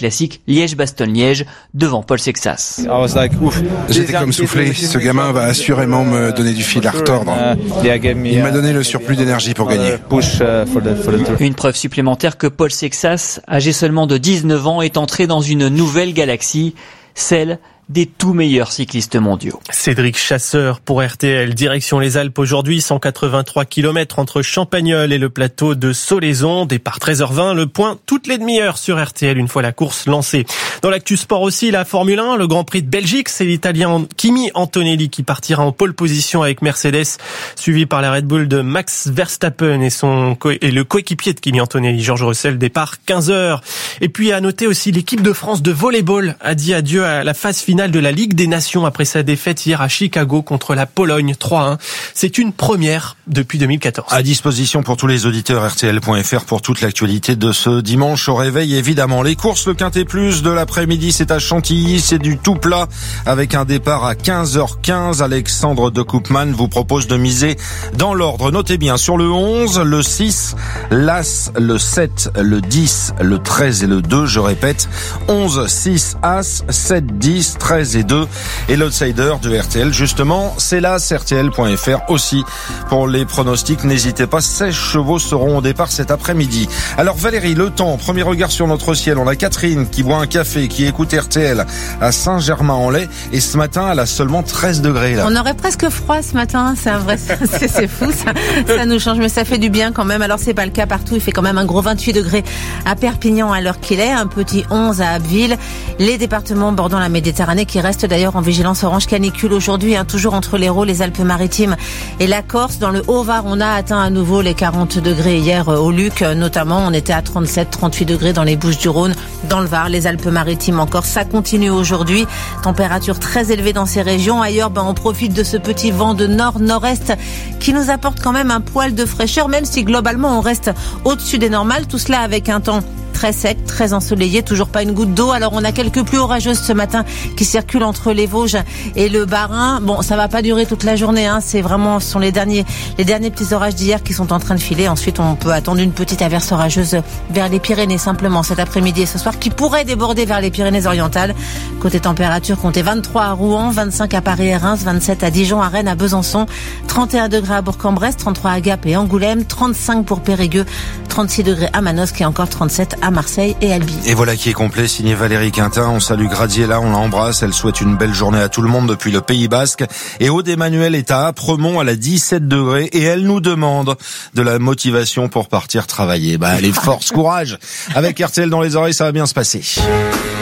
classique Liège-Bastogne-Liège devant Paul Sexas. J'étais comme soufflé, ce gamin va assurément me donner du fil à retordre. Il m'a donné le surplus d'énergie pour gagner. Une preuve supplémentaire que Paul Sexas, âgé seulement de 19 ans, est entré dans une nouvelle galaxie, celle des tout meilleurs cyclistes mondiaux. Cédric Chasseur pour RTL, direction les Alpes aujourd'hui, 183 km entre Champagnole et le plateau de Solaison, départ 13h20, le point toutes les demi-heures sur RTL une fois la course lancée. Dans l'actu sport aussi, la Formule 1, le Grand Prix de Belgique, c'est l'Italien Kimi Antonelli qui partira en pole position avec Mercedes, suivi par la Red Bull de Max Verstappen et le coéquipier de Kimi Antonelli, George Russell, départ 15h. Et puis à noter aussi l'équipe de France de volleyball a dit adieu à la phase finale de la Ligue des Nations après sa défaite hier à Chicago contre la Pologne 3-1. C'est une première depuis 2014. À disposition pour tous les auditeurs RTL.fr pour toute l'actualité de ce dimanche au réveil. Évidemment, les courses, le Quintet Plus de l'après-midi, c'est à Chantilly, c'est du tout plat avec un départ à 15h15. Alexandre de Koopman vous propose de miser dans l'ordre. Notez bien sur le 11, le 6, l'As, le 7, le 10, le 13 et le 2. Je répète, 11, 6, As, 7, 10, 13 et 2. Et l'outsider de RTL, justement, c'est là, RTL.fr aussi. Pour les pronostics, n'hésitez pas, 16 chevaux seront au départ cet après-midi. Alors Valérie, le temps, premier regard sur notre ciel. On a Catherine qui boit un café, qui écoute RTL à Saint-Germain-en-Laye. Et ce matin, elle a seulement 13 degrés là. On aurait presque froid ce matin, c'est un vrai, c'est fou, ça nous change, mais ça fait du bien quand même. Alors c'est pas le cas partout, il fait quand même un gros 28 degrés à Perpignan à l'heure qu'il est, un petit 11 à Abbeville. Les départements bordant la Méditerranée qui reste d'ailleurs en vigilance orange canicule aujourd'hui, toujours entre l'Hérault, les Alpes-Maritimes et la Corse. Dans le Haut-Var, on a atteint à nouveau les 40 degrés hier au Luc, notamment. On était à 37, 38 degrés dans les Bouches-du-Rhône, dans le Var, les Alpes-Maritimes encore. Ça continue aujourd'hui. Température très élevée dans ces régions. Ailleurs, on profite de ce petit vent de nord-nord-est qui nous apporte quand même un poil de fraîcheur, même si globalement on reste au-dessus des normales. Tout cela avec un temps très sec, très ensoleillé, toujours pas une goutte d'eau. Alors on a quelques pluies orageuses ce matin qui circulent entre les Vosges et le Bas-Rhin. Bon, ça va pas durer toute la journée, ce sont les derniers petits orages d'hier qui sont en train de filer. Ensuite, on peut attendre une petite averse orageuse vers les Pyrénées simplement cet après-midi et ce soir qui pourrait déborder vers les Pyrénées-Orientales. Côté température, comptez 23 à Rouen, 25 à Paris et Reims, 27 à Dijon, à Rennes, à Besançon, 31 degrés à Bourg-en-Bresse, 33 à Gap et Angoulême, 35 pour Périgueux, 36 degrés à Manosque et encore 37 à Marseille et Albi. Et voilà qui est complet, signé Valérie Quintin. On salue Graziella, on l'embrasse. Elle souhaite une belle journée à tout le monde depuis le Pays Basque. Et Aude Emmanuel est à Apremont, elle a 17 degrés et elle nous demande de la motivation pour partir travailler. Allez, force, courage. Avec RTL dans les oreilles, ça va bien se passer.